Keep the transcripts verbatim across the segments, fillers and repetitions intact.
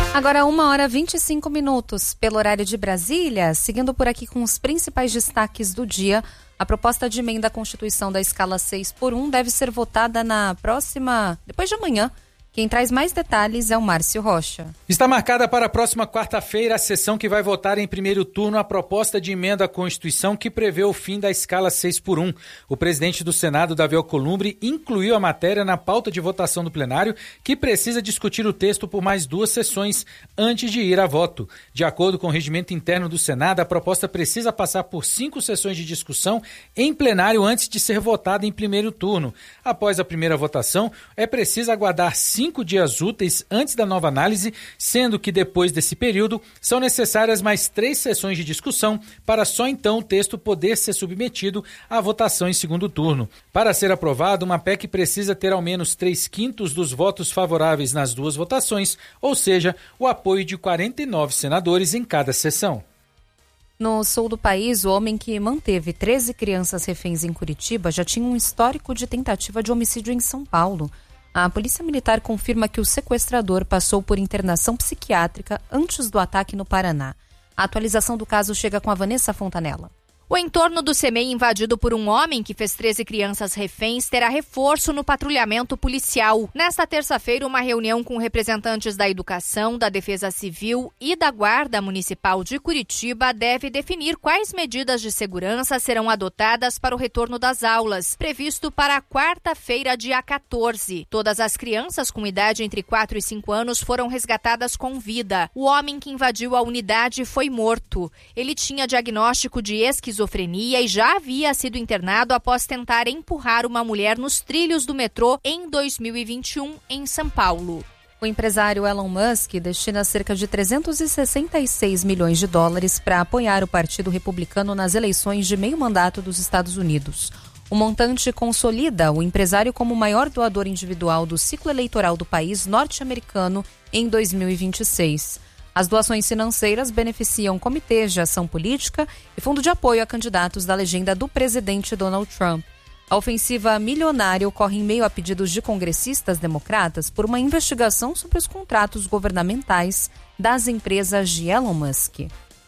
Agora uma hora e vinte e cinco minutos pelo horário de Brasília, seguindo por aqui com os principais destaques do dia. A proposta de emenda à Constituição da escala seis por um deve ser votada na próxima, depois de amanhã. Quem traz mais detalhes é o Márcio Rocha. Está marcada para a próxima quarta-feira a sessão que vai votar em primeiro turno a proposta de emenda à Constituição que prevê o fim da escala seis por um. O presidente do Senado, Davi Alcolumbre, incluiu a matéria na pauta de votação do plenário, que precisa discutir o texto por mais duas sessões antes de ir a voto. De acordo com o regimento interno do Senado, a proposta precisa passar por cinco sessões de discussão em plenário antes de ser votada em primeiro turno. Após a primeira votação, é preciso aguardar cinco dias úteis antes da nova análise, sendo que depois desse período são necessárias mais três sessões de discussão para só então o texto poder ser submetido à votação em segundo turno. Para ser aprovado, uma P E C precisa ter ao menos três quintos dos votos favoráveis nas duas votações, ou seja, o apoio de quarenta e nove senadores em cada sessão. No sul do país, o homem que manteve treze crianças reféns em Curitiba já tinha um histórico de tentativa de homicídio em São Paulo. A Polícia Militar confirma que o sequestrador passou por internação psiquiátrica antes do ataque no Paraná. A atualização do caso chega com a Vanessa Fontanella. O entorno do CEMEI invadido por um homem que fez treze crianças reféns terá reforço no patrulhamento policial. Nesta terça-feira, uma reunião com representantes da Educação, da Defesa Civil e da Guarda Municipal de Curitiba deve definir quais medidas de segurança serão adotadas para o retorno das aulas, previsto para a quarta-feira, dia quatorze. Todas as crianças com idade entre quatro e cinco anos foram resgatadas com vida. O homem que invadiu a unidade foi morto. Ele tinha diagnóstico de esquizofrenia e já havia sido internado após tentar empurrar uma mulher nos trilhos do metrô em dois mil e vinte e um, em São Paulo. O empresário Elon Musk destina cerca de trezentos e sessenta e seis milhões de dólares para apoiar o Partido Republicano nas eleições de meio mandato dos Estados Unidos. O montante consolida o empresário como o maior doador individual do ciclo eleitoral do país norte-americano em dois mil e vinte e seis. As doações financeiras beneficiam comitês de ação política e fundo de apoio a candidatos da legenda do presidente Donald Trump. A ofensiva milionária ocorre em meio a pedidos de congressistas democratas por uma investigação sobre os contratos governamentais das empresas de Elon Musk.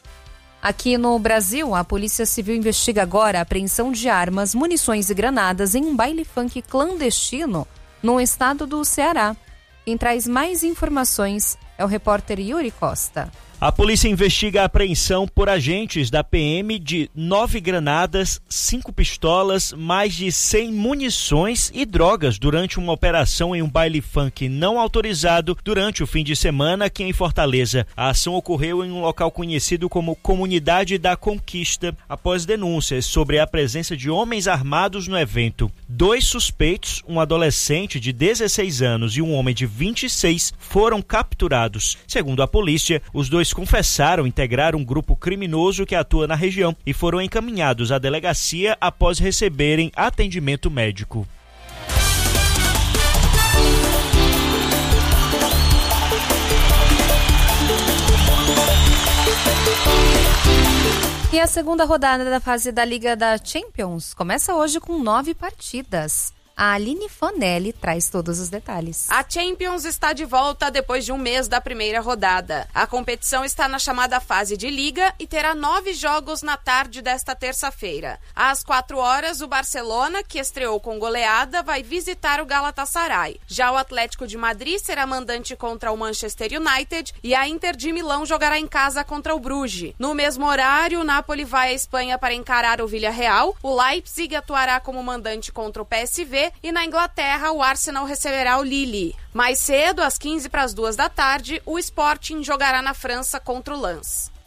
Aqui no Brasil, a Polícia Civil investiga agora a apreensão de armas, munições e granadas em um baile funk clandestino no estado do Ceará. Quem traz mais informações é o repórter Yuri Costa. A polícia investiga a apreensão por agentes da P M de nove granadas, cinco pistolas, mais de cem munições e drogas durante uma operação em um baile funk não autorizado durante o fim de semana aqui em Fortaleza. A ação ocorreu em um local conhecido como Comunidade da Conquista, após denúncias sobre a presença de homens armados no evento. Dois suspeitos, um adolescente de dezesseis anos e um homem de vinte e seis, foram capturados. Segundo a polícia, os dois confessaram integrar um grupo criminoso que atua na região e foram encaminhados à delegacia após receberem atendimento médico. E a segunda rodada da fase da Liga da Champions começa hoje com nove partidas. A Aline Fanelli traz todos os detalhes. A Champions está de volta depois de um mês da primeira rodada. A competição está na chamada fase de Liga e terá nove jogos na tarde desta terça-feira. Às quatro horas, o Barcelona, que estreou com goleada, vai visitar o Galatasaray. Já o Atlético de Madrid será mandante contra o Manchester United e a Inter de Milão jogará em casa contra o Bruges. No mesmo horário, o Napoli vai à Espanha para encarar o Villarreal, o Leipzig atuará como mandante contra o P S V e na Inglaterra o Arsenal receberá o Lille. Mais cedo, às quinze para as duas da tarde, o Sporting jogará na França contra o Lens.